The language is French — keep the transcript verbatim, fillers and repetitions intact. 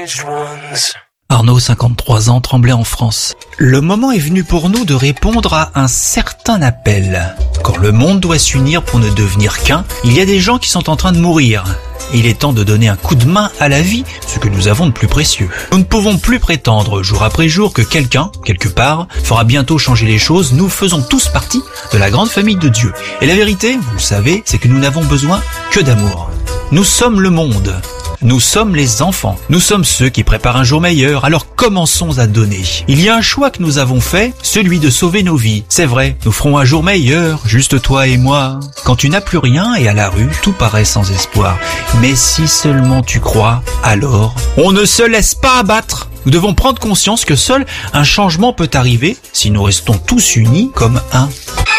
Arnaud, cinquante-trois ans, Tremblay en France. Le moment est venu pour nous de répondre à un certain appel. Quand le monde doit s'unir pour ne devenir qu'un, il y a des gens qui sont en train de mourir. Il est temps de donner un coup de main à la vie, ce que nous avons de plus précieux. Nous ne pouvons plus prétendre, jour après jour, que quelqu'un, quelque part, fera bientôt changer les choses. Nous faisons tous partie de la grande famille de Dieu. Et la vérité, vous le savez, c'est que nous n'avons besoin que d'amour. Nous sommes le monde. Nous sommes les enfants. Nous sommes ceux qui préparent un jour meilleur, alors commençons à donner. Il y a un choix que nous avons fait, celui de sauver nos vies. C'est vrai, nous ferons un jour meilleur, juste toi et moi. Quand tu n'as plus rien et à la rue, tout paraît sans espoir. Mais si seulement tu crois, alors on ne se laisse pas abattre. Nous devons prendre conscience que seul un changement peut arriver si nous restons tous unis comme un.